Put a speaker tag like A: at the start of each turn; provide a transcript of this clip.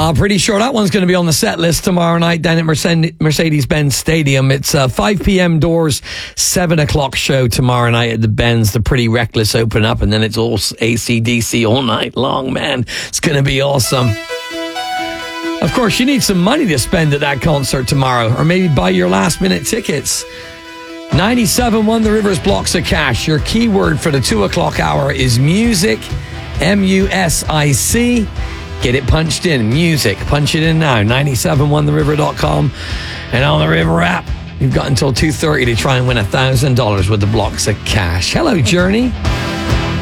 A: Pretty sure that one's going to be on the set list tomorrow night down at Mercedes-Benz Stadium. It's 5 p.m. doors, 7 o'clock show tomorrow night at the Benz. The Pretty Reckless open up, and then it's all AC/DC all night long, man. It's going to be awesome. Of course, you need some money to spend at that concert tomorrow, or maybe buy your last-minute tickets. 97.1 The River's blocks of cash. Your keyword for the 2 o'clock hour is music, MUSIC. Get it punched in, music. Punch it in now, 971theriver.com. And on the River app, you've got until 2:30 to try and win $1,000 with the blocks of cash. Hello, Journey.